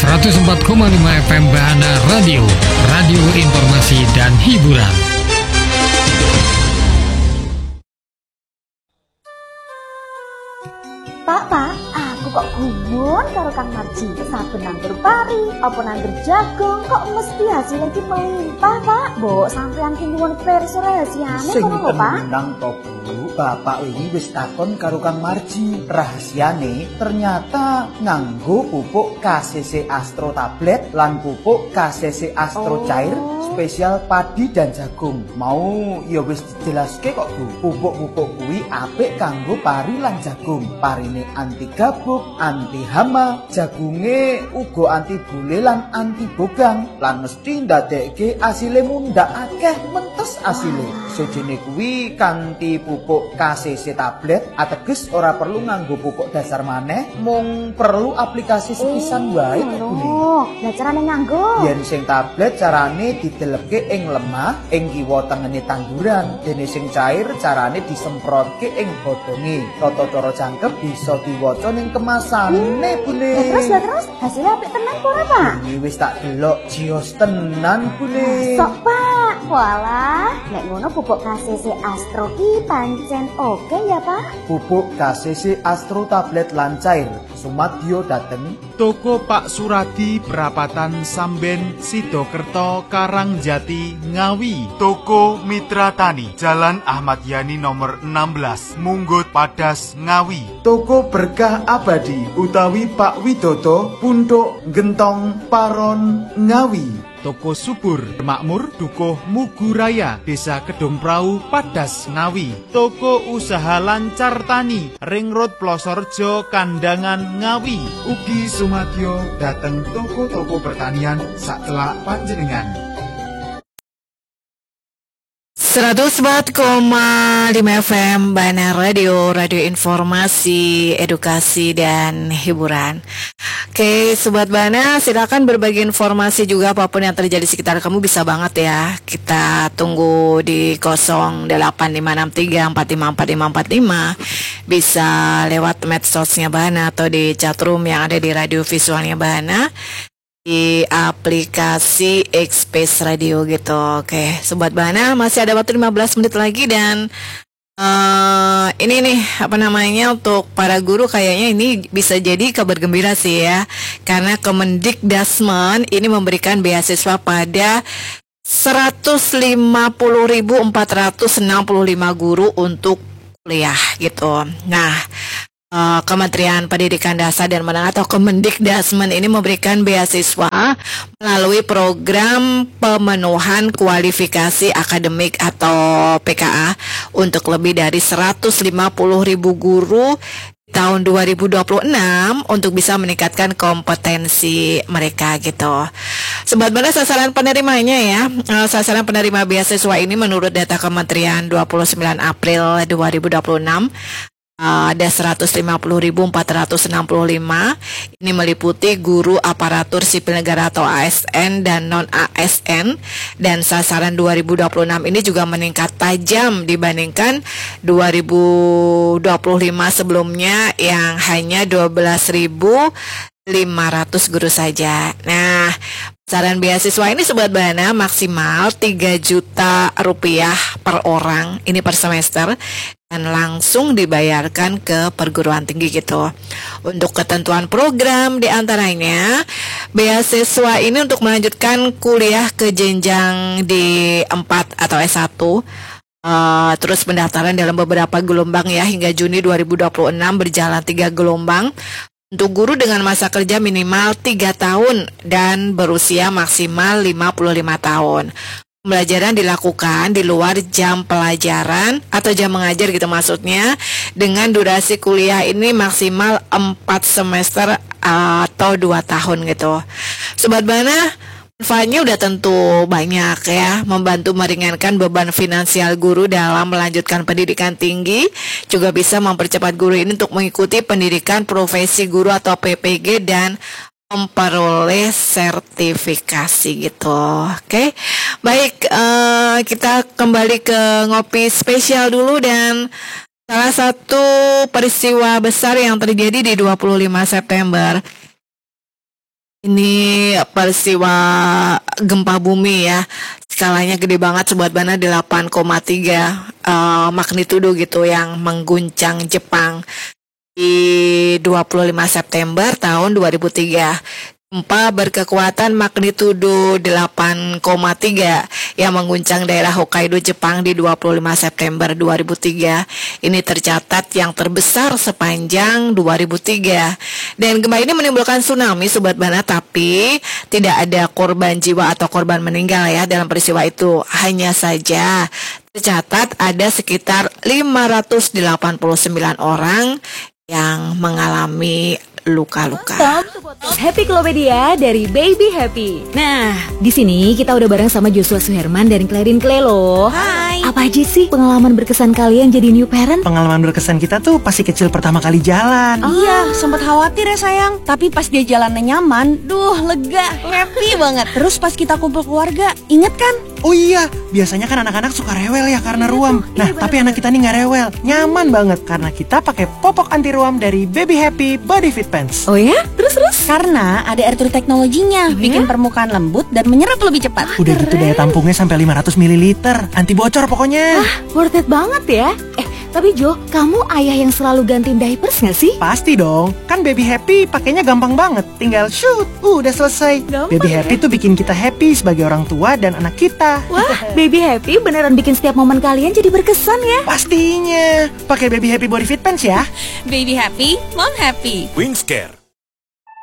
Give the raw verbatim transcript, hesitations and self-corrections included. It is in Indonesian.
seratus empat koma lima F M Bahana Radio, radio informasi dan hiburan. Pak, Pak, aku kok gumun karo Kang Marji. Saben nandur pari, apa nandur jagung, kok mesti hasil lagi melimpah, Pak. Mbok sampean ki nyuwun pirsa rahasiane kono lho, Pak. Sing tenang to, Bu. Bapak ini wis takon karo Kang Marji. Rahasiane ternyata nganggo pupuk K C C Astro tablet lan pupuk K C C Astro oh. cair spesial padi dan jagung. Mau ya wis dijelaske kok, Bu. Pupuk-pupuk kuwi apik kanggo pari lan jagung. Parine anti gabuk, anti hama, jagunge uga anti bule lan anti bogang. Lan mesti ndadekke asile mundhak akeh mentes asile. Sejene kuwi kanthi pupuk K C C tablet ateges ora perlu nganggo pupuk dasar maneh, mung perlu aplikasi sepisan wae kok Bune. Lah carane nganggo? Yen sing tablet carane didelepke ing lemah ing kiwa tengene tanduran, dene sing cair carane disemprotke ing godhonge. Tata cara jangkep bisa diwaca ning kemasane Bune. Ya terus ya terus hasilnya apik tenan ora, Pak? Iki wis tak delok jios tenan Bune. Sok, Pak. Walah, nek ngono pupuk K C C Astro ki pancen oke ya, Pak? Pupuk K C C Astro tablet lan cair sumadyo dateng Toko Pak Suradi Perapatan Samben Sidokerto Karangjati Ngawi. Toko Mitra Tani Jalan Ahmad Yani nomor enam belas Munggut Padas Ngawi. Toko Berkah Abadi utawi Pak Widodo Punduk Gentong Paron Ngawi. Toko Subur Makmur Dukuh Muguraya Desa Kedung Prau Padas Ngawi. Toko Usaha Lancar Tani Ring Road Plosorjo Kandangan Ngawi. Ugi sumadyo dateng toko-toko pertanian sakelak panjenengan. seratus empat koma lima F M Bahana Radio, radio informasi, edukasi, dan hiburan. Oke, Sobat Bahana, silakan berbagi informasi juga apapun yang terjadi di sekitar kamu bisa banget ya. Kita tunggu di nol delapan lima enam tiga empat lima empat lima empat lima. Bisa lewat medsosnya Bahana atau di chatroom yang ada di radio visualnya Bahana, di aplikasi X-Space Radio gitu. Oke, Sobat Bahana, masih ada waktu lima belas menit lagi dan uh, ini nih apa namanya untuk para guru kayaknya ini bisa jadi kabar gembira sih ya. Karena Kemendikdasmen ini memberikan beasiswa pada seratus lima puluh ribu empat ratus enam puluh lima guru untuk kuliah gitu. Nah, Uh, Kementerian Pendidikan Dasar dan Menengah atau Kemendikdasmen ini memberikan beasiswa melalui program pemenuhan kualifikasi akademik atau P K A untuk lebih dari seratus lima puluh ribu guru tahun dua ribu dua puluh enam untuk bisa meningkatkan kompetensi mereka gitu. Sobat Bahana, sasaran penerimanya ya, uh, sasaran penerima beasiswa ini menurut data Kementerian dua puluh sembilan April dua ribu dua puluh enam Uh, ada seratus lima puluh ribu empat ratus enam puluh lima. Ini meliputi guru aparatur sipil negara atau A S N dan non-A S N. Dan sasaran dua ribu dua puluh enam ini juga meningkat tajam dibandingkan dua ribu dua puluh lima sebelumnya yang hanya dua belas ribu lima ratus guru saja. Nah, besaran beasiswa ini Sobat Bahana maksimal tiga juta rupiah per orang, ini per semester, dan langsung dibayarkan ke perguruan tinggi gitu. Untuk ketentuan program diantaranya beasiswa ini untuk melanjutkan kuliah ke jenjang D empat atau S satu. Uh, terus pendaftaran dalam beberapa gelombang ya, hingga Juni dua ribu dua puluh enam berjalan tiga gelombang. Untuk guru dengan masa kerja minimal tiga tahun dan berusia maksimal lima puluh lima tahun. Pembelajaran dilakukan di luar jam pelajaran atau jam mengajar gitu maksudnya, dengan durasi kuliah ini maksimal empat semester atau dua tahun gitu. Sobat Bahana, manfaatnya udah tentu banyak ya, membantu meringankan beban finansial guru dalam melanjutkan pendidikan tinggi, juga bisa mempercepat guru ini untuk mengikuti pendidikan profesi guru atau P P G dan memperoleh sertifikasi gitu. Oke, baik, uh, kita kembali ke ngopi spesial dulu. Dan salah satu peristiwa besar yang terjadi di dua puluh lima September Ini peristiwa gempa bumi ya. Skalanya gede banget Sobat Bana, delapan koma tiga uh, magnitudo gitu yang mengguncang Jepang di dua puluh lima September tahun dua ribu tiga. Gempa berkekuatan magnitudo delapan koma tiga yang mengguncang daerah Hokkaido, Jepang di dua puluh lima September dua ribu tiga. Ini tercatat yang terbesar sepanjang dua ribu tiga. Dan gempa ini menimbulkan tsunami Sobat Bana, tapi tidak ada korban jiwa atau korban meninggal ya dalam peristiwa itu. Hanya saja tercatat ada sekitar lima ratus delapan puluh sembilan orang yang mengalami luka-luka. Happy Klopedia dari Baby Happy. Nah, di sini kita udah bareng sama Joshua Suherman dari Clarin Clay loh. Hai. Apa aja sih pengalaman berkesan kalian jadi new parent? Pengalaman berkesan kita tuh pasti kecil pertama kali jalan. Oh. Iya, sempat khawatir ya sayang. Tapi pas dia jalannya nyaman, duh lega, happy banget. Terus pas kita kumpul keluarga, inget kan? Oh iya, biasanya kan anak-anak suka rewel ya karena ruam. Nah, iya, tapi anak kita nih nggak rewel, nyaman banget karena kita pakai popok anti ruam dari Baby Happy Body Fit Pants. Oh ya? Terus-terus? Karena ada air teknologinya, bikin permukaan lembut dan menyerap lebih cepat. Udah gitu daya tampungnya sampai lima ratus mililiter, anti bocor pokoknya. Wah, worth it banget ya. Eh, tapi Jo, kamu ayah yang selalu gantiin diapers nggak sih? Pasti dong, kan Baby Happy pakainya gampang banget, tinggal shoot, uh, udah selesai. Gampang Baby ya? Happy tuh bikin kita happy sebagai orang tua dan anak kita. Wah, Baby Happy beneran bikin setiap momen kalian jadi berkesan ya. Pastinya, pakai Baby Happy Body Fit Pants ya. Baby happy, mom happy. Wingscare,